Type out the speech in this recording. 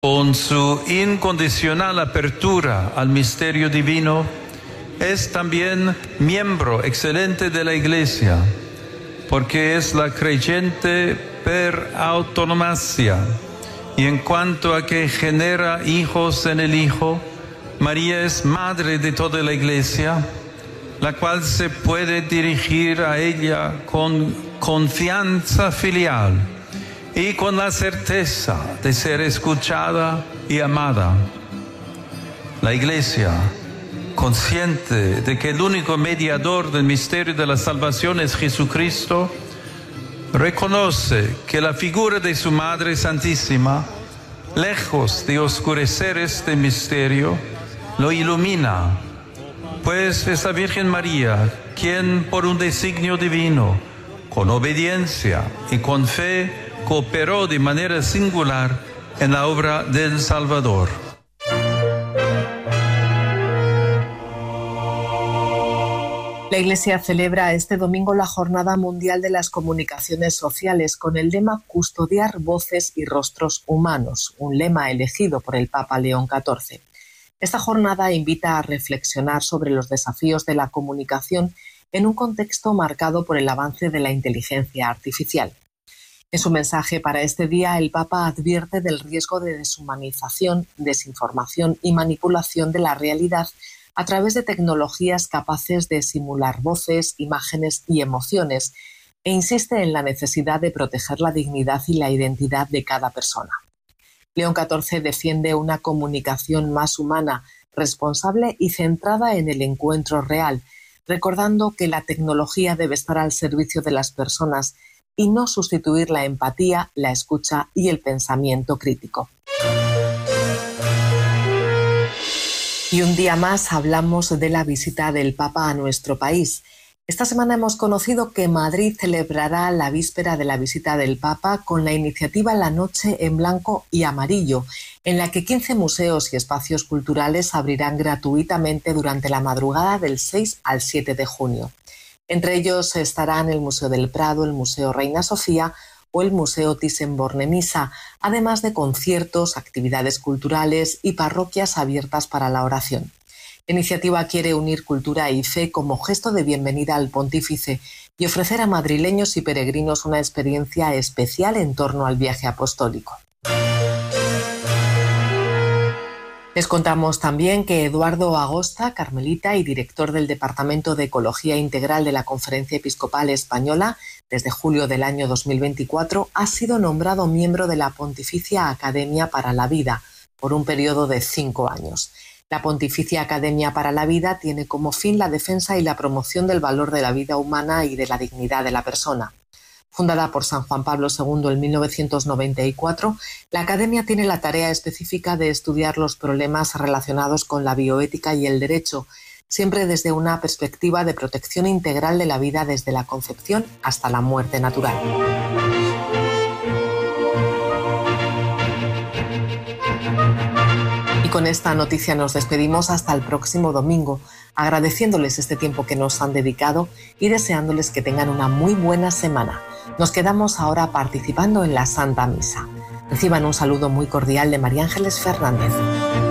Con su incondicional apertura al misterio divino, es también miembro excelente de la Iglesia, porque es la creyente per autonomacia, y en cuanto a que genera hijos en el Hijo, María es madre de toda la Iglesia, la cual se puede dirigir a ella con confianza filial y con la certeza de ser escuchada y amada. La Iglesia, consciente de que el único mediador del misterio de la salvación es Jesucristo, reconoce que la figura de su Madre Santísima, lejos de oscurecer este misterio, lo ilumina, pues es la Virgen María quien, por un designio divino, con obediencia y con fe, cooperó de manera singular en la obra del Salvador. La Iglesia celebra este domingo la Jornada Mundial de las Comunicaciones Sociales con el lema Custodiar voces y rostros humanos, un lema elegido por el Papa León XIV. Esta jornada invita a reflexionar sobre los desafíos de la comunicación en un contexto marcado por el avance de la inteligencia artificial. En su mensaje para este día, el Papa advierte del riesgo de deshumanización, desinformación y manipulación de la realidad a través de tecnologías capaces de simular voces, imágenes y emociones, e insiste en la necesidad de proteger la dignidad y la identidad de cada persona. León XIV defiende una comunicación más humana, responsable y centrada en el encuentro real, recordando que la tecnología debe estar al servicio de las personas y no sustituir la empatía, la escucha y el pensamiento crítico. Y un día más hablamos de la visita del Papa a nuestro país. Esta semana hemos conocido que Madrid celebrará la víspera de la visita del Papa con la iniciativa La Noche en Blanco y Amarillo, en la que 15 museos y espacios culturales abrirán gratuitamente durante la madrugada del 6 al 7 de junio. Entre ellos estarán el Museo del Prado, el Museo Reina Sofía o el Museo Thyssen-Bornemisza, además de conciertos, actividades culturales y parroquias abiertas para la oración. La iniciativa quiere unir cultura y fe como gesto de bienvenida al pontífice y ofrecer a madrileños y peregrinos una experiencia especial en torno al viaje apostólico. Les contamos también que Eduardo Agosta, carmelita y director del Departamento de Ecología Integral de la Conferencia Episcopal Española, desde julio del año 2024, ha sido nombrado miembro de la Pontificia Academia para la Vida por un periodo de 5 años. La Pontificia Academia para la Vida tiene como fin la defensa y la promoción del valor de la vida humana y de la dignidad de la persona. Fundada por San Juan Pablo II en 1994, la Academia tiene la tarea específica de estudiar los problemas relacionados con la bioética y el derecho, siempre desde una perspectiva de protección integral de la vida desde la concepción hasta la muerte natural. Y con esta noticia nos despedimos hasta el próximo domingo, agradeciéndoles este tiempo que nos han dedicado y deseándoles que tengan una muy buena semana. Nos quedamos ahora participando en la Santa Misa. Reciban un saludo muy cordial de María Ángeles Fernández.